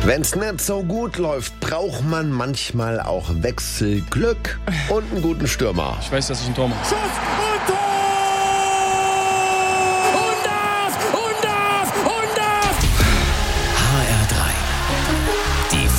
Wenn's nicht so gut läuft, braucht man manchmal auch Wechselglück und einen guten Stürmer. Ich weiß, dass ich ein Tor mache. Schuss und Tor! HR3. Die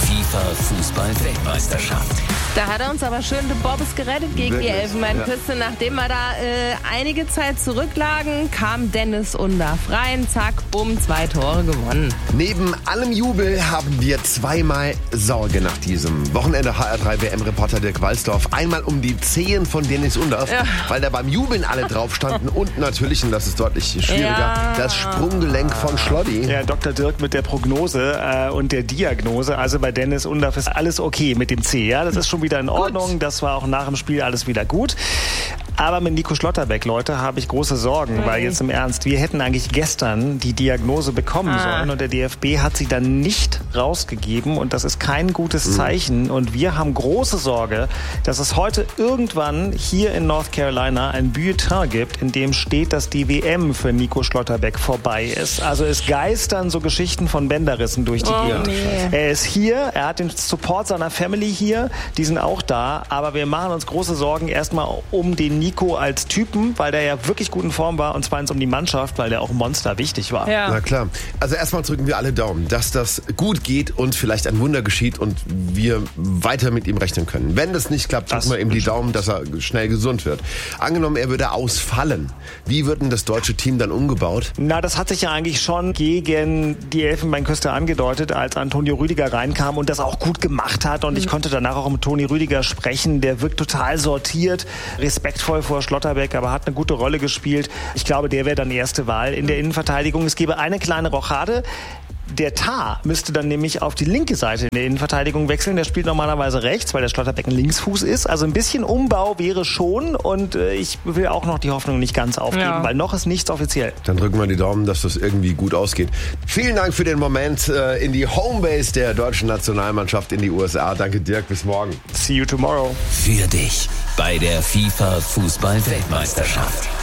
FIFA-Fußball-Weltmeisterschaft. Da hat er uns aber schön den Bobbes gerettet gegen die Elfenbeinküste. Nachdem wir da einige Zeit zurücklagen, kam Dennis Undaff rein. Zack, bumm, 2 Tore gewonnen. Neben allem Jubel haben wir zweimal Sorge nach diesem Wochenende. HR3 WM-Reporter Dirk Walsdorf. Einmal um die Zehen von Dennis Undaff, weil da beim Jubeln alle drauf standen. Und natürlich, und das ist deutlich schwieriger, das Sprunggelenk von Schlotti. Ja, Dr. Dirk mit der Prognose und der Diagnose. Also bei Dennis Undaff ist alles okay mit dem C. Ja, das ist schon wieder in Ordnung. Gut. Das war auch nach dem Spiel alles wieder gut. Aber mit Nico Schlotterbeck, Leute, habe ich große Sorgen, weil jetzt im Ernst, wir hätten eigentlich gestern die Diagnose bekommen sollen und der DFB hat sie dann nicht rausgegeben und das ist kein gutes Zeichen und wir haben große Sorge, dass es heute irgendwann hier in North Carolina ein Bulletin gibt, in dem steht, dass die WM für Nico Schlotterbeck vorbei ist. Also es geistern so Geschichten von Bänderrissen durch die Gegend. Nee. Er ist hier, er hat den Support seiner Family hier, die sind auch da, aber wir machen uns große Sorgen erstmal um den Nico als Typen, weil der ja wirklich gut in Form war und zweitens um die Mannschaft, weil der auch Monster wichtig war. Ja. Na klar. Also erstmal drücken wir alle Daumen, dass das gut geht und vielleicht ein Wunder geschieht und wir weiter mit ihm rechnen können. Wenn das nicht klappt, drücken wir ihm die Daumen, dass er schnell gesund wird. Angenommen, er würde ausfallen. Wie wird denn das deutsche Team dann umgebaut? Na, das hat sich ja eigentlich schon gegen die Elfenbeinküste angedeutet, als Antonio Rüdiger reinkam und das auch gut gemacht hat und ich konnte danach auch mit Toni Rüdiger sprechen. Der wirkt total sortiert, respektvoll vor Schlotterbeck, aber hat eine gute Rolle gespielt. Ich glaube, der wäre dann erste Wahl in der Innenverteidigung. Es gäbe eine kleine Rochade. Der Tar müsste dann nämlich auf die linke Seite in der Innenverteidigung wechseln. Der spielt normalerweise rechts, weil der Schlotterbeck ein Linksfuß ist. Also ein bisschen Umbau wäre schon und ich will auch noch die Hoffnung nicht ganz aufgeben, weil noch ist nichts offiziell. Dann drücken wir die Daumen, dass das irgendwie gut ausgeht. Vielen Dank für den Moment in die Homebase der deutschen Nationalmannschaft in die USA. Danke Dirk, bis morgen. See you tomorrow. Für dich bei der FIFA-Fußball-Weltmeisterschaft.